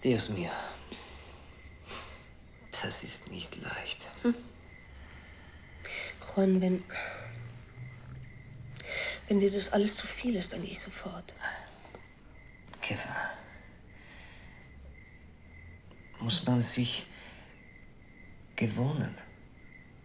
Dios mio. Das ist nicht leicht. Juan, wenn dir das alles zu viel ist, dann gehe ich sofort. Keffa. Muss man sich gewöhnen.